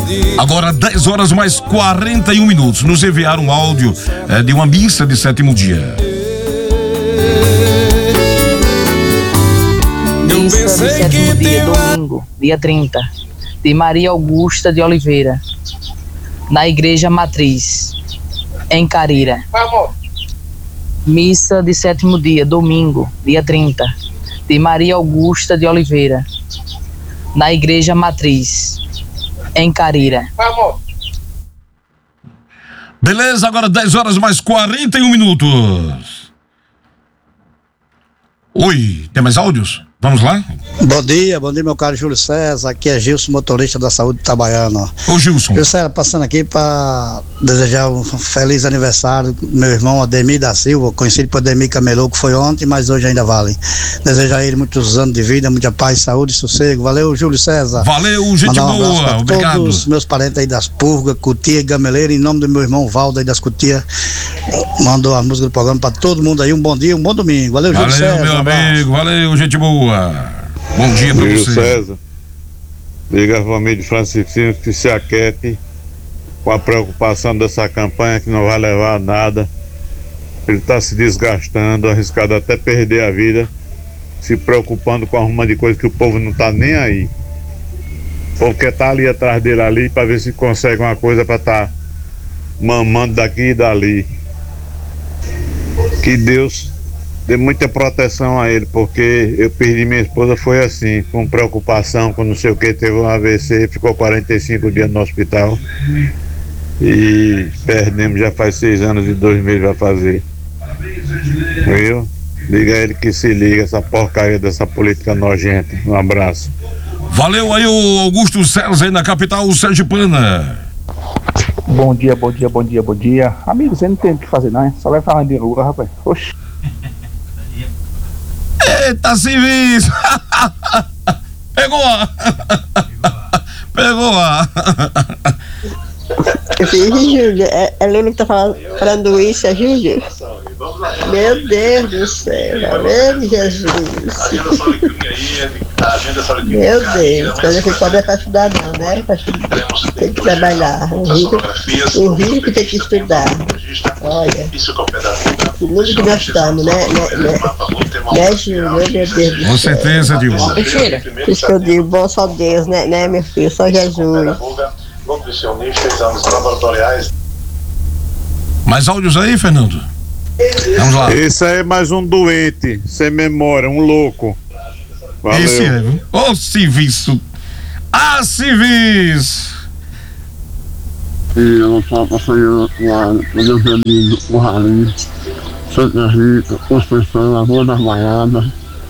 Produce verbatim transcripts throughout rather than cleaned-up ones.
Agora dez horas mais quarenta e um minutos. Nos enviaram um áudio é, de uma missa de sétimo dia. Missa de sétimo dia, domingo, dia trinta, de Maria Augusta de Oliveira, na Igreja Matriz, em Carira. Missa de sétimo dia, domingo, dia trinta, de Maria Augusta de Oliveira, na Igreja Matriz, em Carira. Beleza, agora dez horas mais quarenta e um minutos. Oi, tem mais áudios? Vamos lá? Bom dia, bom dia, meu caro Júlio César. Aqui é Gilson, motorista da Saúde Itabaiana. Ô Gilson. Júlio César, passando aqui para desejar um feliz aniversário meu irmão Ademir da Silva, conhecido por Ademir Camelô, que foi ontem, mas hoje ainda vale. Desejar a ele muitos anos de vida, muita paz, saúde e sossego. Valeu, Júlio César. Valeu, gente um boa, obrigado. Todos os meus parentes aí das Purgas, Cutia e Gameleira, em nome do meu irmão Valdo aí das Cutia, mandou a música do programa para todo mundo aí. Um bom dia, um bom domingo. Valeu, Júlio Valeu, César. meu Um amigo, valeu, gente boa. Bom dia pra Júlio você. César, liga a família de Francisquinho que se aquete com a preocupação dessa campanha que não vai levar a nada. Ele está se desgastando, arriscado até perder a vida, se preocupando com uma de coisa que o povo não tá nem aí. Porque tá ali atrás dele ali para ver se consegue uma coisa para tá mamando daqui e dali. Que Deus dê muita proteção a ele, porque eu perdi minha esposa, foi assim, com preocupação, com não sei o que, teve um A V C, ficou quarenta e cinco dias no hospital e perdemos já faz seis anos e dois meses vai fazer. Viu? Liga ele que se liga, essa porcaria dessa política nojenta. Um abraço. Valeu aí o Augusto César aí na capital sergipana. Bom dia, bom dia, bom dia, bom dia. Amigos, você não tem o que fazer não, hein? Só vai falar de Lula, rapaz. Oxi. Eita, serviço! Pegou a! Pegou a! Júlio, é, é Lula que tá falando, falando isso, é Júlio? Meu Deus do céu, meu Jesus. Meu Deus, coisa que pode é pra estudar não, né? Pra estudar, tem que trabalhar. O rico, o rico tem que estudar. Olha, que mundo que nós estamos, né? Né, né, né Júlio? Meu Deus do céu. Com certeza, Dilma. Mentira. Isso que eu digo, bom só Deus, né, né meu filho? Só Jesus. Nutricionistas, exames laboratoriais. Mais áudios aí, Fernando? Vamos lá. Esse aí é mais um doente, sem memória, um louco. Valeu. Esse é, viu? Ô, serviço! Ah, serviço! E eu só passei lá, meus amigos, o Ralinho, Santa Rita, Construção, a Rua das Baiadas,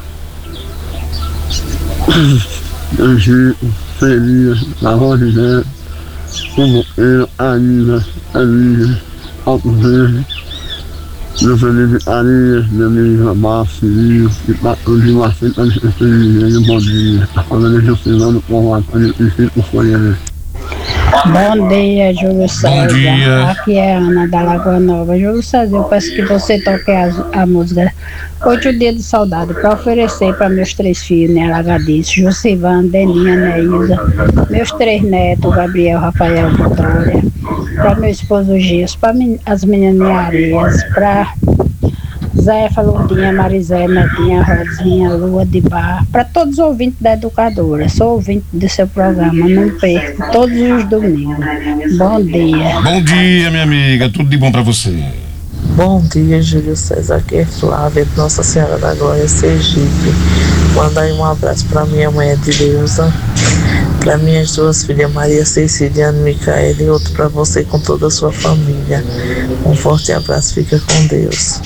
Egito, Feliz, na Rua de Zé, Sumoeiro, Aida, Elisa, Alto Verde, meu Felipe Arias, meu amigo Abaixo, Civil, e Patrulho de Maceta de Feliz, bom dia. A família Juscelano com a família de foi ele. Bom dia, Júlio César. Bom dia. Aqui é a Ana da Lagoa Nova. Júlio César, eu peço que você toque a, a música Hoje o Dia do Soldado, para oferecer para meus três filhos, né, Alagadice, Jussivan, Deninha, Neísa, meus três netos, Gabriel, Rafael, Vitória, para meu esposo Gilson, para as meninas, para Zefa, Lourdinha, Marizé, Netinha, Rosinha, Lua de Bar, para todos os ouvintes da Educadora. Sou ouvinte do seu programa, não perco, todos os domingos. Bom dia. Bom dia, minha amiga, tudo de bom para você. Bom dia, Júlio César, aqui é Flávia, de Nossa Senhora da Glória, Sergipe. Manda aí um abraço para minha mãe Edileuza, para minhas duas filhas, Maria Cecília e Ana Micaela, e outro para você com toda a sua família. Um forte abraço, fica com Deus.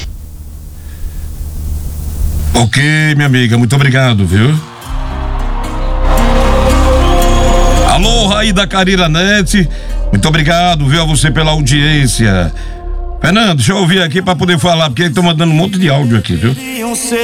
Ok, minha amiga, muito obrigado, viu? Alô, Raí da Carira Net, muito obrigado, viu, a você pela audiência. Fernando, deixa eu ouvir aqui pra poder falar, porque estão mandando um monte de áudio aqui, viu?